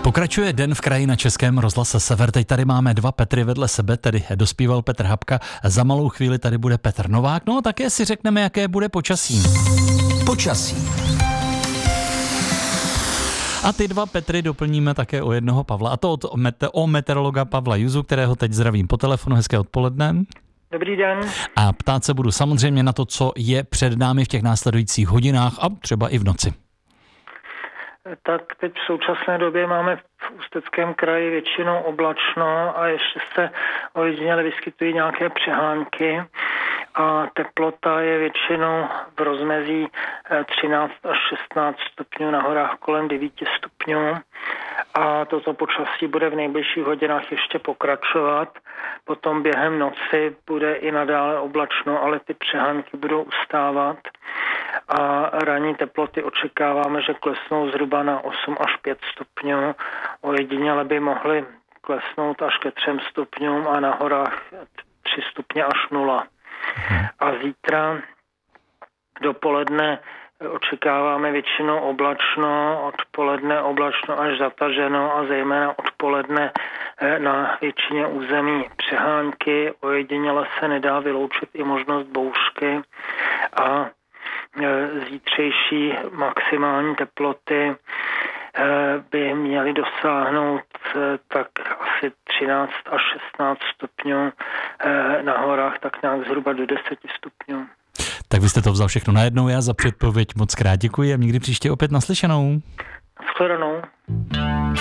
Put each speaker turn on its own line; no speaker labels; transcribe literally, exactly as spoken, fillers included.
Pokračuje Den v kraji na Českém rozhlase Sever. Teď tady máme dva Petry vedle sebe, tedy dospíval Petr Habka. Za malou chvíli tady bude Petr Novák. No a také si řekneme, jaké bude počasí.
Počasí.
A ty dva Petry doplníme také o jednoho Pavla. A to od mete- o meteorologa Pavla Juzu, kterého teď zdravím po telefonu. Hezké odpoledne.
Dobrý den.
A ptát se budu samozřejmě na to, co je před námi v těch následujících hodinách a třeba i v noci.
Tak teď v současné době máme v Ústeckém kraji většinou oblačno a ještě se ojediněle vyskytují nějaké přehánky a teplota je většinou v rozmezí třináct až šestnáct stupňů, na horách kolem devět stupňů a toto počasí bude v nejbližších hodinách ještě pokračovat. Potom během noci bude i nadále oblačno, ale ty přehánky budou ustávat a ranní teploty očekáváme, že klesnou zhruba na osm až pět stupňů. Ojediněle by mohly klesnout až ke třem stupňům a na horách tři stupně až nula. A zítra dopoledne očekáváme většinou oblačno, odpoledne oblačno až zataženo a zejména odpoledne na většině území přehánky. Ojediněle se nedá vyloučit i možnost bouřky a zítřejší maximální teploty by měly dosáhnout tak asi třináct až šestnáct stupňů, na horách tak nějak zhruba do deset stupňů.
Tak vy jste to vzal všechno najednou, já za předpověď moc krát děkuji a někdy příště opět naslyšenou.
Shledanou.